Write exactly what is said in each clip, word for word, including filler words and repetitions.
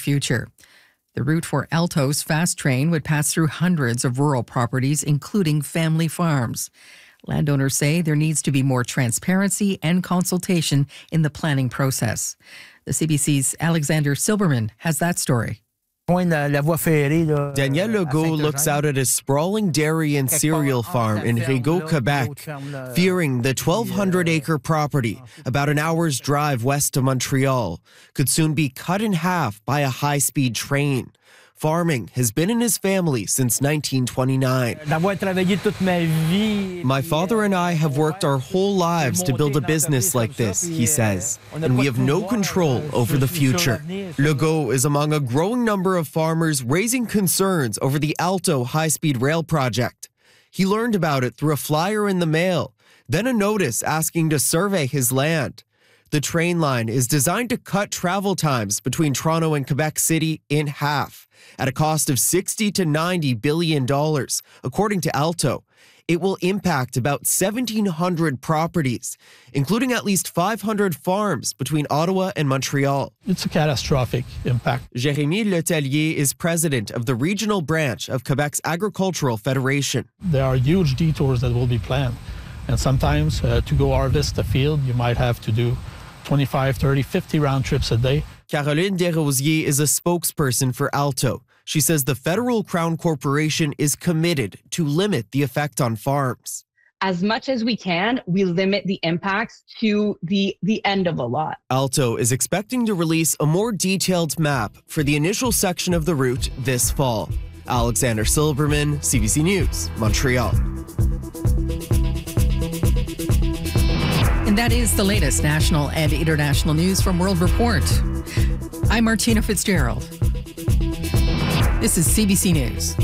future. The route for Alto's fast train would pass through hundreds of rural properties, including family farms. Landowners say there needs to be more transparency and consultation in the planning process. The C B C's Alexander Silberman has that story. Danielle Legault looks out at a sprawling dairy and cereal farm in Rigaud, Quebec, fearing the twelve hundred acre property, about an hour's drive west of Montreal, could soon be cut in half by a high-speed train. Farming has been in his family since nineteen twenty-nine. My father and I have worked our whole lives to build a business like this, he says, and we have no control over the future. Legault is among a growing number of farmers raising concerns over the Alto high-speed rail project. He learned about it through a flyer in the mail, then a notice asking to survey his land. The train line is designed to cut travel times between Toronto and Quebec City in half at a cost of sixty to ninety billion dollars, according to Alto. It will impact about seventeen hundred properties, including at least five hundred farms between Ottawa and Montreal. It's a catastrophic impact. Jérémy Letellier is president of the regional branch of Quebec's Agricultural Federation. There are huge detours that will be planned. And sometimes uh, to go harvest a field, you might have to do twenty-five, thirty, fifty round trips a day. Caroline Desrosiers is a spokesperson for Alto. She says the Federal Crown Corporation is committed to limit the effect on farms. As much as we can, we limit the impacts to the, the end of the lot. Alto is expecting to release a more detailed map for the initial section of the route this fall. Alexander Silberman, C B C News, Montreal. And that is the latest national and international news from World Report. I'm Martina Fitzgerald. This is C B C News.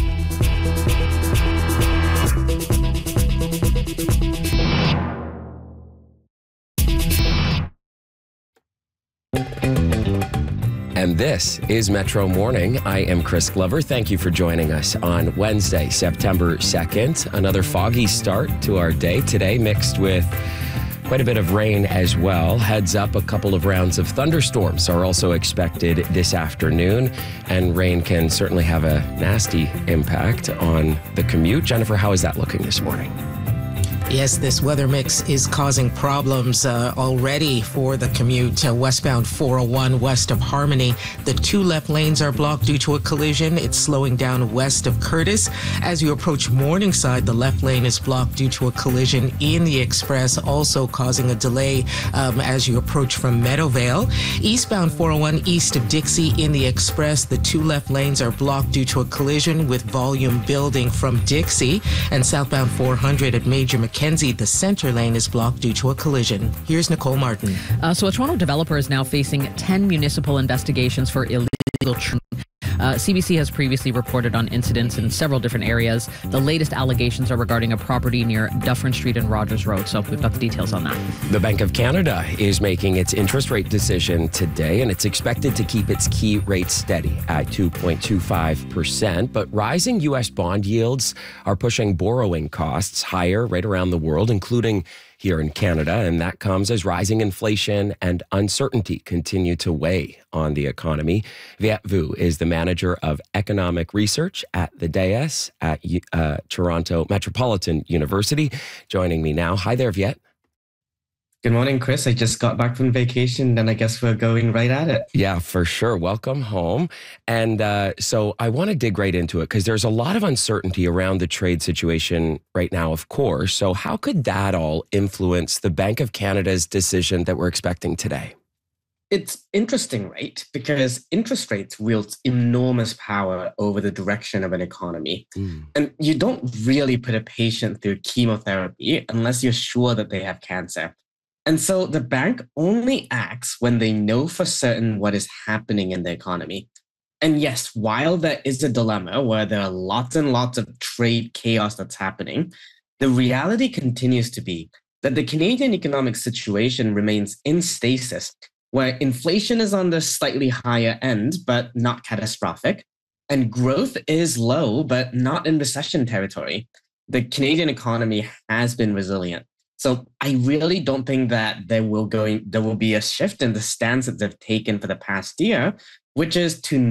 And this is Metro Morning. I am Chris Glover. Thank you for joining us on Wednesday, September second. Another foggy start to our day today, mixed with quite a bit of rain as well. Heads up, a couple of rounds of thunderstorms are also expected this afternoon, and rain can certainly have a nasty impact on the commute. Jennifer, how is that looking this morning? Yes, this weather mix is causing problems uh, already for the commute. Uh, westbound four oh one west of Harmony. The two left lanes are blocked due to a collision. It's slowing down west of Curtis. As you approach Morningside, the left lane is blocked due to a collision in the express, also causing a delay um, as you approach from Meadowvale. Eastbound four oh one east of Dixie in the express, the two left lanes are blocked due to a collision with volume building from Dixie. And southbound four hundred at Major McKenzie, the center lane is blocked due to a collision. Here's Nicole Martin. Uh, so a Toronto developer is now facing ten municipal investigations for illegal trading. Uh, C B C has previously reported on incidents in several different areas. The latest allegations are regarding a property near Dufferin Street and Rogers Road. So we've got the details on that. The Bank of Canada is making its interest rate decision today, and it's expected to keep its key rate steady at two point two five percent. But rising U S bond yields are pushing borrowing costs higher right around the world, including here in Canada, and that comes as rising inflation and uncertainty continue to weigh on the economy. Viet Vu is the manager of economic research at the D A I S at uh, Toronto Metropolitan University, joining me now. Hi there, Viet. Good morning, Chris. I just got back from vacation, and I guess we're going right at it. Yeah, for sure. Welcome home. And uh, so I want to dig right into it because there's a lot of uncertainty around the trade situation right now, of course. So how could that all influence the Bank of Canada's decision that we're expecting today? It's interesting, right? Because interest rates wield enormous power over the direction of an economy. Mm. And you don't really put a patient through chemotherapy unless you're sure that they have cancer. And so the bank only acts when they know for certain what is happening in the economy. And yes, while there is a dilemma where there are lots and lots of trade chaos that's happening, the reality continues to be that the Canadian economic situation remains in stasis, where inflation is on the slightly higher end, but not catastrophic, and growth is low, but not in recession territory. The Canadian economy has been resilient. So I really don't think that there will going there will be a shift in the stance that they've taken for the past year, which is to